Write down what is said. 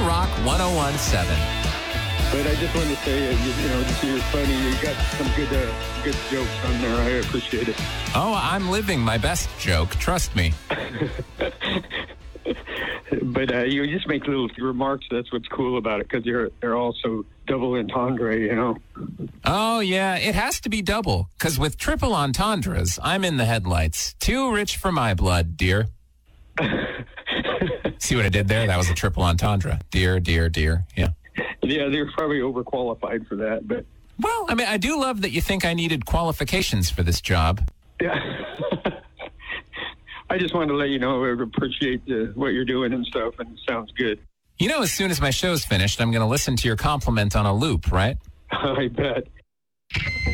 Rock 1017. But I just wanted to say, you're funny. You got some good jokes on there. I appreciate it. Oh, I'm living my best joke. Trust me. But you just make little remarks. That's what's cool about it, because they're also double entendre, Oh, yeah, it has to be double, because with triple entendres, I'm in the headlights. Too rich for my blood, dear. See what I did there? That was a triple entendre. Dear, dear, dear. Yeah. Yeah, they're probably overqualified for that, but... Well, I mean, I do love that you think I needed qualifications for this job. Yeah. I just wanted to let you know I appreciate what you're doing and stuff, and it sounds good. You know, as soon as my show's finished, I'm going to listen to your compliment on a loop, right? I bet.